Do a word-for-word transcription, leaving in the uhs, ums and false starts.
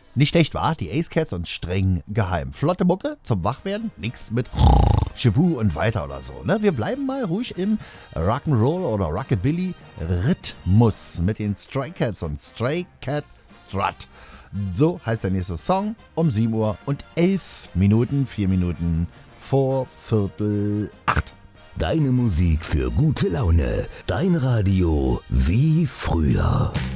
Nicht schlecht, war? Die Ace Cats und streng geheim. Flotte Mucke zum Wachwerden, nix mit Shabu und weiter oder so. Ne? Wir bleiben mal ruhig im Rock'n'Roll oder Rockabilly-Rhythmus mit den Stray Cats und Stray Cat Strut. So heißt der nächste Song um sieben Uhr und elf Minuten, vier Minuten vor Viertel acht. Deine Musik für gute Laune. Dein Radio wie früher.